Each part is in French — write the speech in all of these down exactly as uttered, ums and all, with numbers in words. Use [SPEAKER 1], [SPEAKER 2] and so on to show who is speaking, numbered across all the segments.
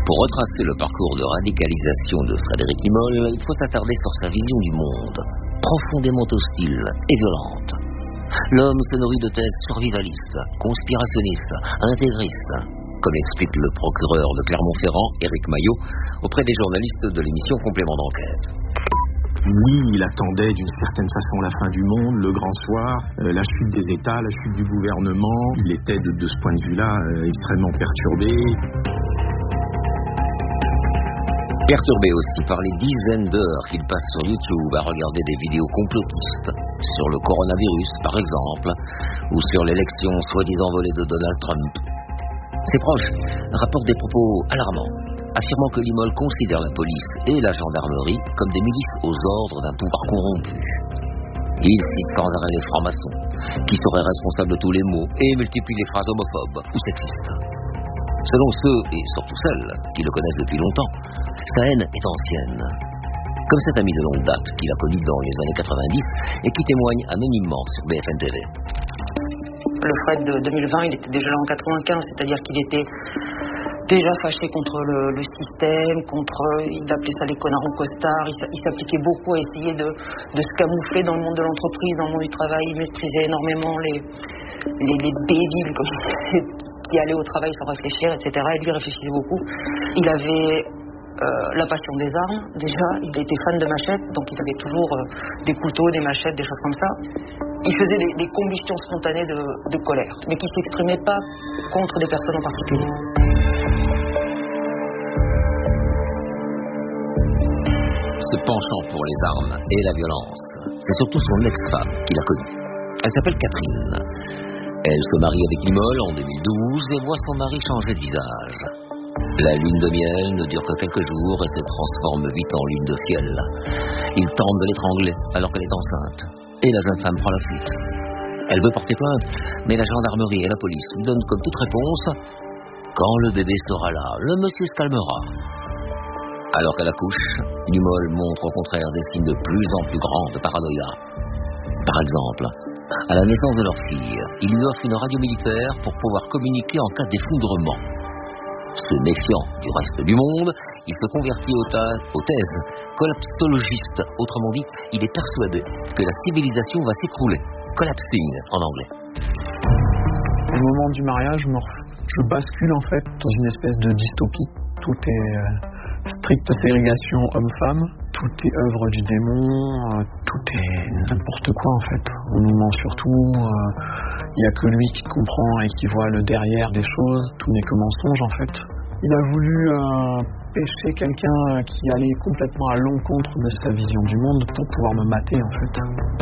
[SPEAKER 1] Pour retracer le parcours de radicalisation de Frédéric Limol, il faut s'attarder sur sa vision du monde, profondément hostile et violente. L'homme se nourrit de thèses survivalistes, conspirationnistes, intégristes, comme explique le procureur de Clermont-Ferrand, Éric Maillot, auprès des journalistes de l'émission Complément d'enquête.
[SPEAKER 2] Oui, il attendait d'une certaine façon la fin du monde, le grand soir, euh, la chute des États, la chute du gouvernement. Il était de, de ce point de vue-là euh, extrêmement perturbé.
[SPEAKER 1] Perturbé aussi par les dizaines d'heures qu'il passe sur YouTube à regarder des vidéos complotistes sur le coronavirus, par exemple, ou sur l'élection soi-disant volée de Donald Trump. Ses proches rapportent des propos alarmants, affirmant que Limol considère la police et la gendarmerie comme des milices aux ordres d'un pouvoir corrompu. Il cite sans arrêt les francs-maçons, qui seraient responsables de tous les maux, et multiplie les phrases homophobes ou sexistes. Selon ceux, et surtout celles, qui le connaissent depuis longtemps, sa haine est ancienne. Comme cet ami de longue date qu'il a connu dans les années quatre-vingt-dix et qui témoigne anonymement sur B F M T V.
[SPEAKER 3] Le Fred de deux mille vingt, il était déjà là en quatre-vingt-quinze, c'est-à-dire qu'il était déjà fâché contre le, le système, contre, il appelait ça les connards en costard, il, il s'appliquait beaucoup à essayer de, de se camoufler dans le monde de l'entreprise, dans le monde du travail, il méprisait énormément les, les, les débiles comme, qui allaient au travail sans réfléchir, et cetera. Et lui réfléchissait beaucoup. Il avait euh, la passion des armes, déjà, il était fan de machettes, donc il avait toujours euh, des couteaux, des machettes, des choses comme ça. Il faisait des, des combustions spontanées de, de colère, mais qui ne s'exprimaient pas contre des personnes en particulier.
[SPEAKER 1] Ce penchant pour les armes et la violence, c'est surtout son ex-femme qu'il a connue. Elle s'appelle Catherine. Elle se marie avec Limol en deux mille douze et voit son mari changer de visage. La lune de miel ne dure que quelques jours et se transforme vite en lune de fiel. Il tente de l'étrangler alors qu'elle est enceinte. Et la jeune femme prend la fuite. Elle veut porter plainte, mais la gendarmerie et la police lui donnent comme toute réponse « Quand le bébé sera là, le monsieur se calmera ». Alors qu'elle accouche, Limol montre au contraire des signes de plus en plus grands de paranoïa. Par exemple, à la naissance de leur fille, il lui offre une radio militaire pour pouvoir communiquer en cas d'effondrement. Se méfiant du reste du monde, il se convertit aux, ta- aux thèses collapsologistes. Autrement dit, il est persuadé que la civilisation va s'écrouler. Collapsing en anglais.
[SPEAKER 4] Au moment du mariage, je, me ref... je bascule en fait dans une espèce de dystopie. Tout est euh, stricte ségrégation homme-femme, tout est œuvre du démon, euh, tout est n'importe quoi en fait. On nous ment surtout, il euh, n'y a que lui qui comprend et qui voit le derrière des choses, tout n'est que mensonge en fait. Il a voulu euh, pêcher quelqu'un qui allait complètement à l'encontre de sa vision du monde pour pouvoir me mater en fait.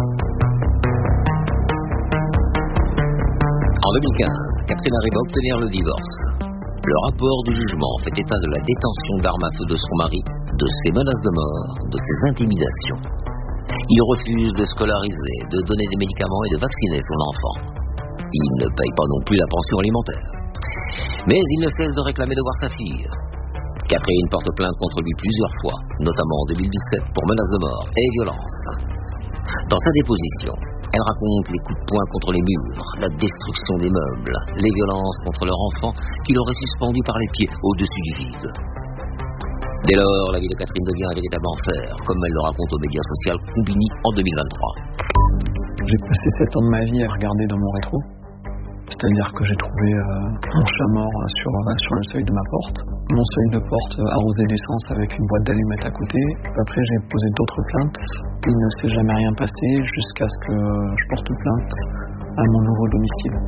[SPEAKER 1] En deux mille quinze, Catherine arrive à obtenir le divorce. Le rapport du jugement fait état de la détention d'armes à feu de son mari, de ses menaces de mort, de ses intimidations. Il refuse de scolariser, de donner des médicaments et de vacciner son enfant. Il ne paye pas non plus la pension alimentaire. Mais il ne cesse de réclamer de voir sa fille. Catherine porte plainte contre lui plusieurs fois, notamment en deux mille dix-sept pour menaces de mort et violence. Dans sa déposition, elle raconte les coups de poing contre les murs, la destruction des meubles, les violences contre leur enfant qu'il aurait suspendu par les pieds au-dessus du vide. Dès lors, la vie de Catherine devient un véritable enfer, comme elle le raconte aux médias sociaux Combini en deux mille vingt-trois.
[SPEAKER 4] J'ai passé sept ans de ma vie à regarder dans mon rétro. C'est-à-dire que j'ai trouvé euh, mon chat mort sur, euh, sur le seuil de ma porte. Mon seuil de porte euh, arrosé d'essence avec une boîte d'allumettes à côté. Après, j'ai posé d'autres plaintes. Il ne s'est jamais rien passé jusqu'à ce que je porte plainte à mon nouveau domicile.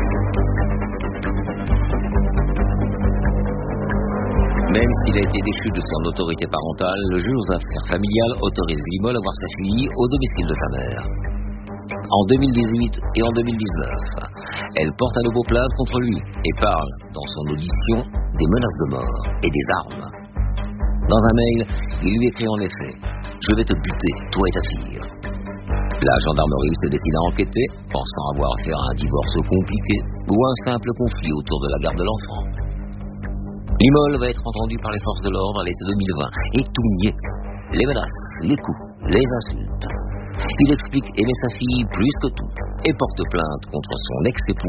[SPEAKER 1] Même s'il a été déchu de son autorité parentale, le juge aux affaires familiales autorise Limol à voir sa fille au domicile de sa mère. En deux mille dix-huit et en deux mille dix-neuf, elle porte à nouveau plainte contre lui et parle, dans son audition, des menaces de mort et des armes. Dans un mail, il lui écrit en effet « Je vais te buter, toi et ta fille ». La gendarmerie se décide à enquêter, pensant avoir affaire à un divorce compliqué ou un simple conflit autour de la garde de l'enfant. Limol va être entendu par les forces de l'ordre à l'été deux mille vingt et tout nier. Les menaces, les coups, les insultes. Il explique aimer sa fille plus que tout et porte plainte contre son ex-époux